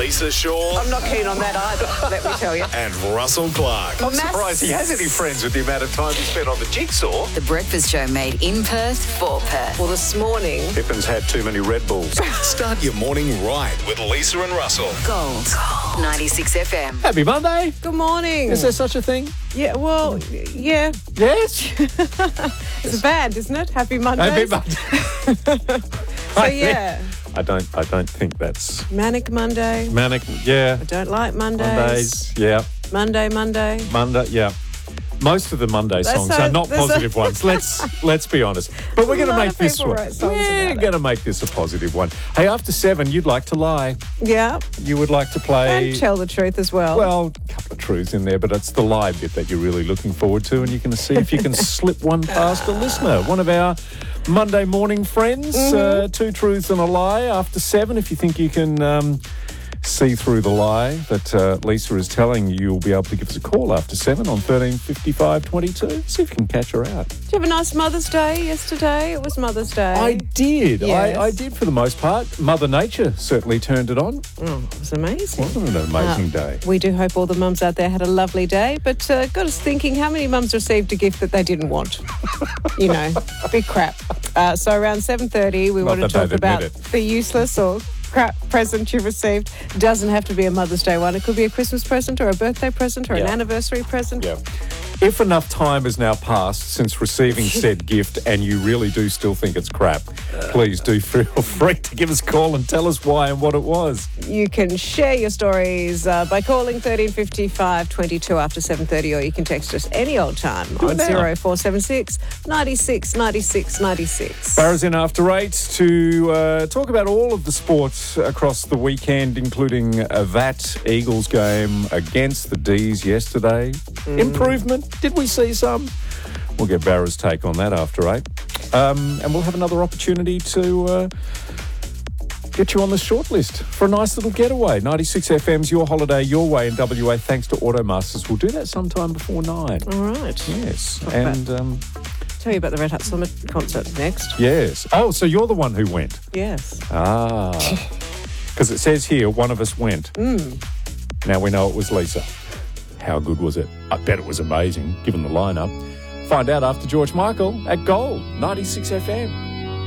Lisa Shaw. I'm not keen on that either, let me tell you. And Russell Clark. I'm surprised he has any friends with the amount of time he spent on the jigsaw. The Breakfast Show made in Perth for Perth. Well, this morning... Pippin's had too many Red Bulls. Start your morning right with Lisa and Russell. Gold 96 FM. Happy Monday. Good morning. Is there such a thing? Yeah, well, yeah. Yes. It's a band, isn't it? Happy Monday. Happy Monday. So, yeah. I don't think that's Manic Monday. manic. Yeah. I don't like Mondays. Mondays. Yeah. Monday. Yeah. Most of the Monday songs are not positive ones. Let's be honest. But we're going to make this one. We're going to make this a positive one. Hey, after 7, you'd like to lie. Yeah. You would like to play. And tell the truth as well. Well, a couple of truths in there, but it's the lie bit that you're really looking forward to, and you're going to see if you can slip one past a listener. One of our Monday morning friends. 2 truths and a lie after 7. If you think you can see through the lie that Lisa is telling you, you'll be able to give us a call after 7 on 1355 22. See if you can catch her out. Did you have a nice Mother's Day yesterday? It was Mother's Day. I did. Yes. I did for the most part. Mother Nature certainly turned it on. Oh, it was amazing. Wasn't it an amazing day? We do hope all the mums out there had a lovely day, but got us thinking, how many mums received a gift that they didn't want? You know, big crap. So around 7:30, we want to talk about the useless or crap present you received. Doesn't have to be a Mother's Day one. It could be a Christmas present or a birthday present or an anniversary present. Yeah. If enough time has now passed since receiving said gift and you really do still think it's crap, please do feel free to give us a call and tell us why and what it was. You can share your stories by calling 1355 22 after 7:30, or you can text us any old time on 0476 96 96 96. Barra's in after 8 to talk about all of the sports across the weekend, including that Eagles game against the D's yesterday. Improvement? Did we see some? We'll get Barra's take on that after 8. And we'll have another opportunity to get you on the shortlist for a nice little getaway. 96 FM's Your Holiday, Your Way in WA, thanks to Automasters. We'll do that sometime before 9. All right. Yes. Tell you about the Red Hot Summer concert next. Yes. Oh, so you're the one who went? Yes. Ah. Because it says here, one of us went. Now we know it was Lisa. How good was it? I bet it was amazing, given the lineup. Find out after George Michael at Gold 96 FM.